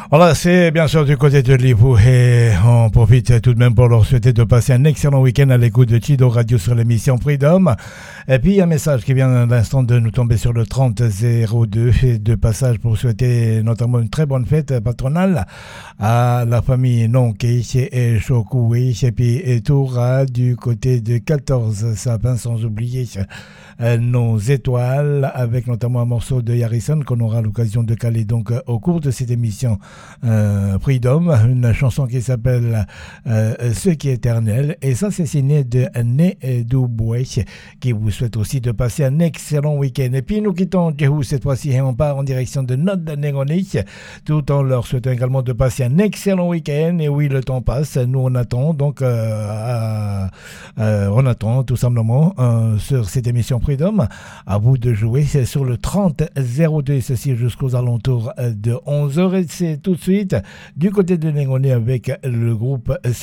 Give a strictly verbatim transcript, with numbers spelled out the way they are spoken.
Voilà, c'est bien sûr du côté de Lipou et on profite tout de même pour leur souhaiter de passer un excellent week-end à l'écoute de Chido Radio sur l'émission Freedom. Et puis un message qui vient à l'instant de nous tomber sur le trente zéro deux de passage pour souhaiter notamment une très bonne fête patronale à la famille Nonké et Chokoué et puis Toura du côté de quatorze sapins, sans oublier nos étoiles avec notamment un morceau de Harrison qu'on aura l'occasion de caler donc au cours de cette émission euh, Freedom, une chanson qui s'appelle euh, Ce qui est éternel, et ça c'est signé de Né Douboué qui vous souhaite aussi de passer un excellent week-end. Et puis nous quittons Jéhu cette fois-ci et on part en direction de Nod-Négonik tout en leur souhaitant également de passer un excellent week-end. Et oui, le temps passe, nous on attend donc euh, à, euh, on attend tout simplement euh, sur cette émission Freedom à vous de jouer sur le trente zéro deux, ceci jusqu'aux alentours de onze heures. Et c'est tout de suite du côté de Négoné avec le groupe